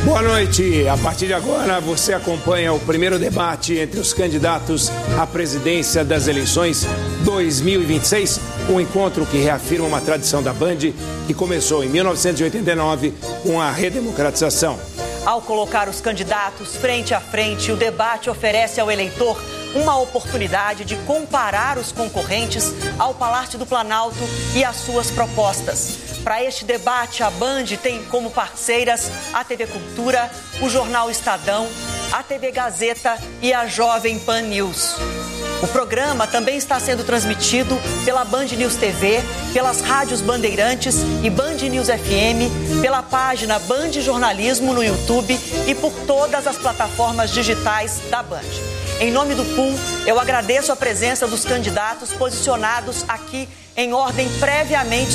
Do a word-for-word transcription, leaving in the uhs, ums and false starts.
Boa noite. A partir de agora, você acompanha o primeiro debate entre os candidatos à presidência das eleições dois mil e vinte e seis, um encontro que reafirma uma tradição da Band que começou em mil novecentos e oitenta e nove com a redemocratização. Ao colocar os candidatos frente a frente, o debate oferece ao eleitor uma oportunidade de comparar os concorrentes ao Palácio do Planalto e as suas propostas. Para este debate, a Band tem como parceiras a T V Cultura, o Jornal Estadão, a T V Gazeta e a Jovem Pan News. O programa também está sendo transmitido pela Band News T V, pelas rádios Bandeirantes e Band News F M, pela página Band Jornalismo no YouTube e por todas as plataformas digitais da Band. Em nome do Pool, eu agradeço a presença dos candidatos posicionados aqui em ordem previamente